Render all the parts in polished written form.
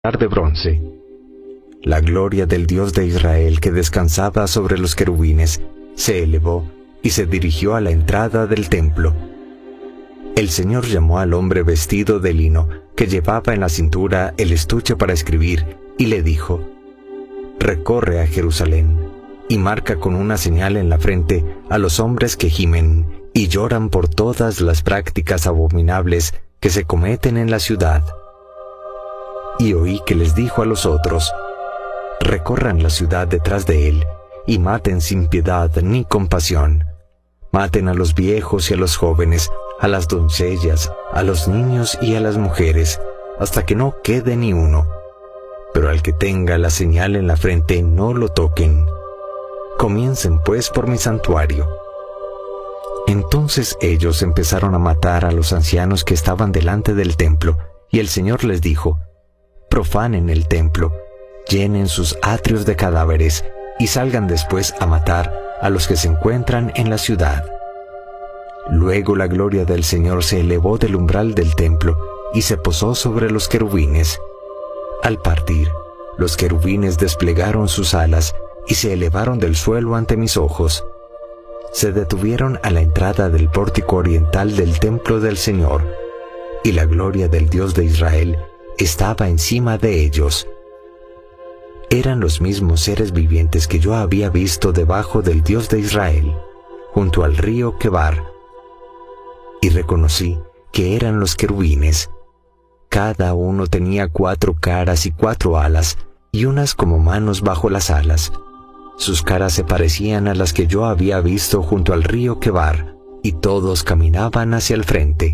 de bronce. La gloria del Dios de Israel, que descansaba sobre los querubines, se elevó y se dirigió a la entrada del templo. El Señor llamó al hombre vestido de lino, que llevaba en la cintura el estuche para escribir, y le dijo: «Recorre a Jerusalén, y marca con una señal en la frente a los hombres que gimen y lloran por todas las prácticas abominables que se cometen en la ciudad». Y oí que les dijo a los otros: «Recorran la ciudad detrás de él, y maten sin piedad ni compasión. Maten a los viejos y a los jóvenes, a las doncellas, a los niños y a las mujeres, hasta que no quede ni uno. Pero al que tenga la señal en la frente no lo toquen. Comiencen pues por mi santuario». Entonces ellos empezaron a matar a los ancianos que estaban delante del templo, y el Señor les dijo: «Profanen el templo, llenen sus atrios de cadáveres, y salgan después a matar a los que se encuentran en la ciudad». Luego la gloria del Señor se elevó del umbral del templo y se posó sobre los querubines. Al partir, los querubines desplegaron sus alas y se elevaron del suelo ante mis ojos. Se detuvieron a la entrada del pórtico oriental del templo del Señor, y la gloria del Dios de Israel estaba encima de ellos. Eran los mismos seres vivientes que yo había visto debajo del Dios de Israel, junto al río Quebar. Y reconocí que eran los querubines. Cada uno tenía 4 caras y 4 alas, y unas como manos bajo las alas. Sus caras se parecían a las que yo había visto junto al río Quebar, y todos caminaban hacia el frente.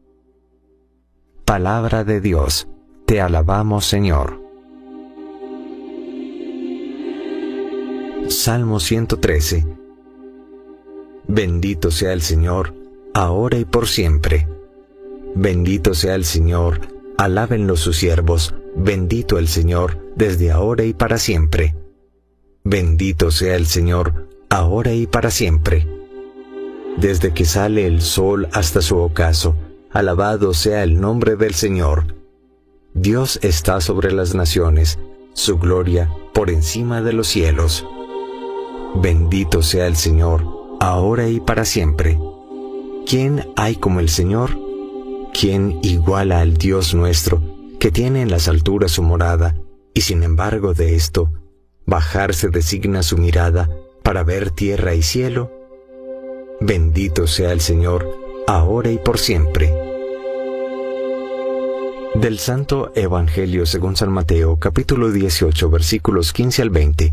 Palabra de Dios. Te alabamos, Señor. Salmo 113. Bendito sea el Señor, ahora y por siempre. Bendito sea el Señor, alábenlo sus siervos, bendito el Señor, desde ahora y para siempre. Bendito sea el Señor, ahora y para siempre. Desde que sale el sol hasta su ocaso, alabado sea el nombre del Señor. Dios está sobre las naciones, su gloria por encima de los cielos. Bendito sea el Señor, ahora y para siempre. ¿Quién hay como el Señor? ¿Quién iguala al Dios nuestro, que tiene en las alturas su morada, y sin embargo de esto, bajarse designa su mirada para ver tierra y cielo? Bendito sea el Señor, ahora y por siempre. Del Santo Evangelio según San Mateo, capítulo 18, versículos 15 al 20.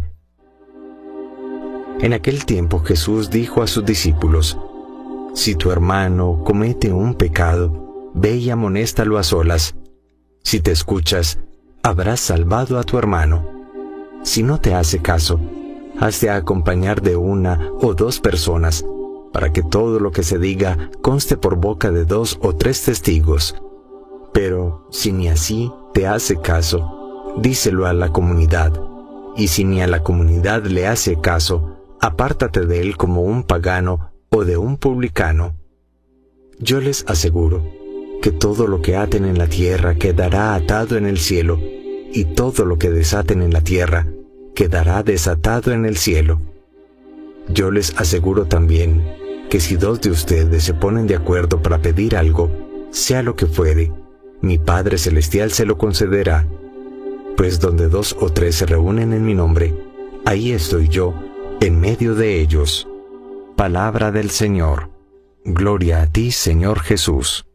En aquel tiempo Jesús dijo a sus discípulos: «Si tu hermano comete un pecado, ve y amonéstalo a solas. Si te escuchas, habrás salvado a tu hermano. Si no te hace caso, has de acompañar de 1 o 2 personas, para que todo lo que se diga conste por boca de 2 o 3 testigos. Pero si ni así te hace caso, díselo a la comunidad, y si ni a la comunidad le hace caso, apártate de él como un pagano o de un publicano. Yo les aseguro que todo lo que aten en la tierra quedará atado en el cielo, y todo lo que desaten en la tierra quedará desatado en el cielo. Yo les aseguro también que si 2 de ustedes se ponen de acuerdo para pedir algo, sea lo que fuere, mi Padre Celestial se lo concederá. Pues donde 2 o 3 se reúnen en mi nombre, ahí estoy yo, en medio de ellos». Palabra del Señor. Gloria a ti, Señor Jesús.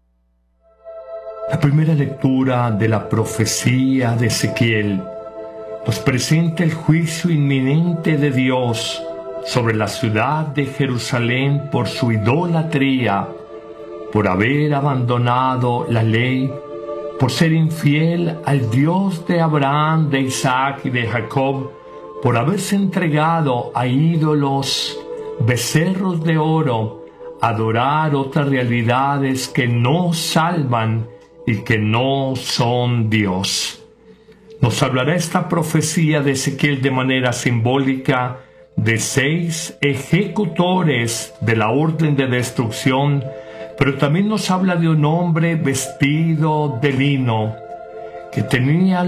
La primera lectura de la profecía de Ezequiel nos presenta el juicio inminente de Dios sobre la ciudad de Jerusalén por su idolatría, por haber abandonado la ley, por ser infiel al Dios de Abraham, de Isaac y de Jacob, por haberse entregado a ídolos, becerros de oro, adorar otras realidades que no salvan y que no son Dios. Nos hablará esta profecía de Ezequiel de manera simbólica de 6 ejecutores de la orden de destrucción, pero también nos habla de un hombre vestido de lino, que tenía